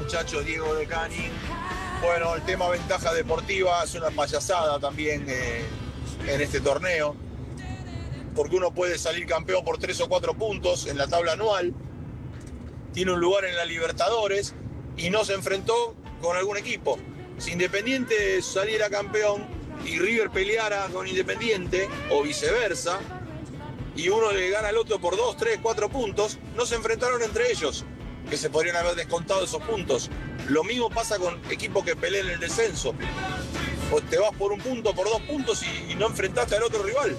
muchachos? Diego de Canning. Bueno, el tema ventaja deportiva es una payasada también en este torneo, porque uno puede salir campeón por 3 o 4 puntos en la tabla anual, tiene un lugar en la Libertadores y no se enfrentó con algún equipo. Si Independiente saliera campeón y River peleara con Independiente o viceversa, y uno le gana al otro por 2, 3, 4 puntos, no se enfrentaron entre ellos, que se podrían haber descontado esos puntos. Lo mismo pasa con equipos que pelean el descenso. O te vas por 1 punto, por 2 puntos y no enfrentaste al otro rival.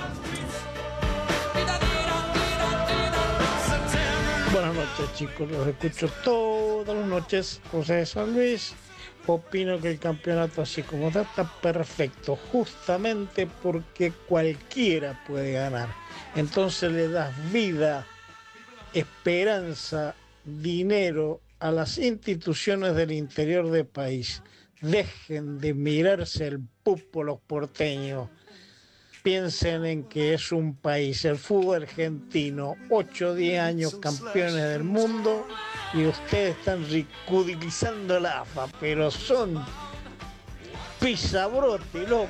Buenas noches, chicos, los escucho todas las noches. José de San Luis. Opino que el campeonato así como está perfecto, justamente porque cualquiera puede ganar. Entonces le das vida, esperanza, dinero a las instituciones del interior del país. Dejen de mirarse el pupo los porteños. Piensen en que es un país, el fútbol argentino, 8 o 10 años campeones del mundo, y ustedes están ridiculizando la AFA, pero son pisabrote, loco.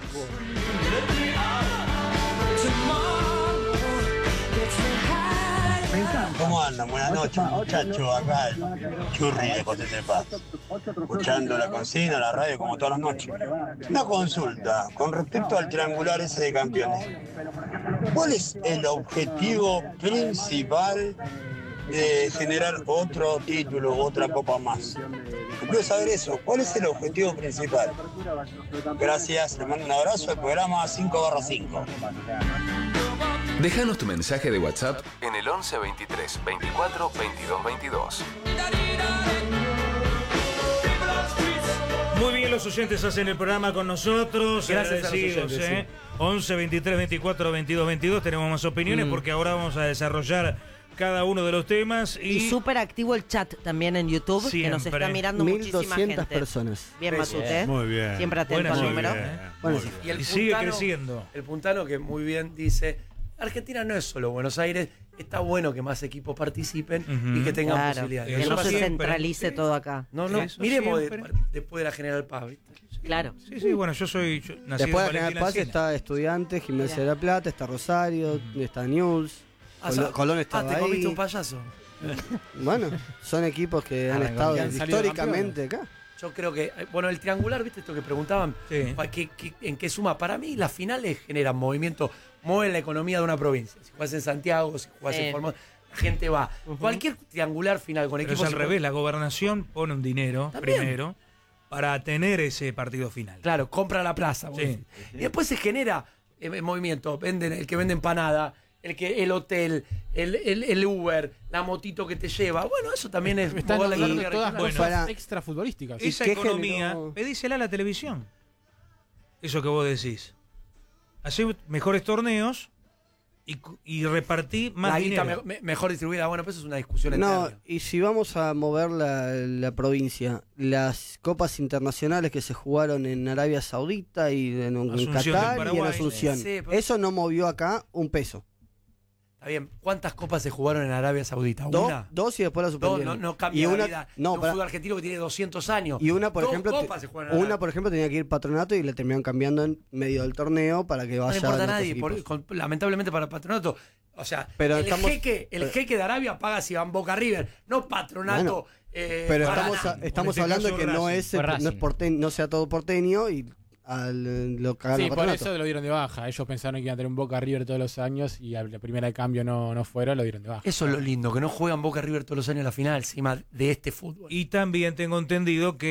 ¿Cómo andan? Buenas noches, muchachos. Acá el Churri de José Paz, escuchando la consigna, la radio como todas las noches. Una consulta con respecto al triangular ese de campeones. ¿Cuál es el objetivo principal de generar otro título, otra copa más? Quiero saber eso. ¿Cuál es el objetivo principal? Gracias, les mando un abrazo. El programa 5/5. Déjanos tu mensaje de WhatsApp en el 11 23 24 22 22. Muy bien, los oyentes hacen el programa con nosotros. Gracias a los oyentes, sí. 11 23 24 22 22. Tenemos más opiniones porque ahora vamos a desarrollar cada uno de los temas. Y súper activo el chat también en YouTube, siempre, que nos está mirando muchísima gente. 1.200 personas. Bien, Matute. Muy bien. Siempre atento al número. Bueno, sí. Y el sigue puntano, creciendo. El puntano que muy bien dice, Argentina no es solo Buenos Aires, está bueno que más equipos participen y que tengan posibilidades. Que no se siempre. centralice todo acá. No, Eso miremos siempre. después de la General Paz, ¿viste? Claro. Sí, bueno, yo nací Después de en General Paz Valentina está Estudiantes, Gimnasia de la Plata, está Rosario, está News, Colón estaba te ahí. comiste un payaso. Bueno, son equipos que han estado históricamente acá. Yo creo que, bueno, el triangular, ¿viste esto que preguntaban? Sí. ¿En qué suma? Para mí, las finales generan movimiento, mueven la economía de una provincia. Si jugás en Santiago, si jugás en Formosa, la gente va. Cualquier triangular final con Pero equipos. es al revés, la gobernación pone un dinero También. primero para tener ese partido final. Claro, compra la plaza. Sí. Y después se genera movimiento. El que vende empanada, el hotel, el Uber, la motito que te lleva. Bueno, eso también es Están mover la hablando economía de todas regional. cosas extra futbolísticas. Esa qué economía, generó? pedísela a la televisión. Eso que vos decís. Hacé mejores torneos y repartí más La guita dinero. mejor distribuida. Bueno, pues eso es una discusión No, eterna. y si vamos a mover la provincia, las copas internacionales que se jugaron en Arabia Saudita y en Asunción, en Qatar y en Paraguay. Asunción, Sí, pero- eso no movió acá un peso. Está bien. ¿Cuántas copas se jugaron en Arabia Saudita? ¿Una? Dos y después la Dos, suspendieron. no cambia y la una, vida no, de un pará. fútbol argentino que tiene 200 años. Y una, por Dos ejemplo, copas se juegan en Arabia. por ejemplo, tenía que ir Patronato y la terminaron cambiando en medio del torneo para que No le vaya importa a otros nadie, equipos. lamentablemente para Patronato. O sea, Pero el estamos- jeque de Arabia paga si van Boca River, no Patronato. Bueno, pero Paraná. estamos En este hablando de caso, que no Racing. es, Fue no es Racing. porteño, no sea todo porteño y lo cagaron Sí, a por Patronato. eso lo dieron de baja. Ellos pensaron que iban a tener un Boca River todos los años y a la primera de cambio no fueron, lo dieron de baja. Eso es lo lindo, que no juegan Boca River todos los años en la final, encima de este fútbol. Y también tengo entendido que